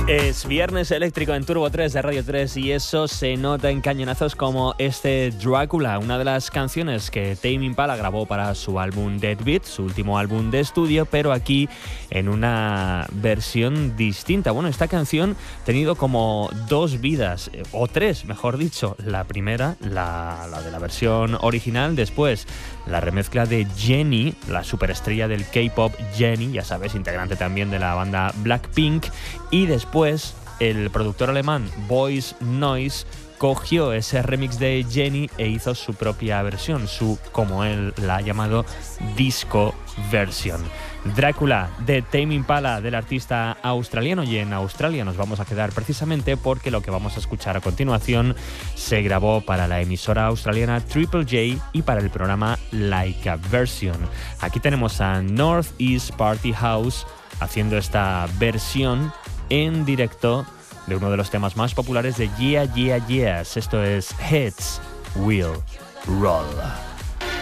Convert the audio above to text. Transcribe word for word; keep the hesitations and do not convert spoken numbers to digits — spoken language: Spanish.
Es viernes eléctrico en Turbo tres de Radio tres y eso se nota en cañonazos como este Drácula, una de las canciones que Tame Impala grabó para su álbum Deadbeat, su último álbum de estudio, pero aquí en una versión distinta. Bueno, esta canción ha tenido como dos vidas, o tres, mejor dicho. La primera, la, la de la versión original, después la remezcla de Jennie, la superestrella del K-pop Jennie, ya sabes, integrante también de la banda Blackpink, y después el productor alemán Voice Noise cogió ese remix de Jennie e hizo su propia versión, su, como él la ha llamado, disco version. Drácula de Tame Impala, del artista australiano, y en Australia nos vamos a quedar precisamente porque lo que vamos a escuchar a continuación se grabó para la emisora australiana Triple J y para el programa Like a Version. Aquí tenemos a North East Party House haciendo esta versión en directo de uno de los temas más populares de Yeah Yeah Yeahs. Esto es Heads Will Roll.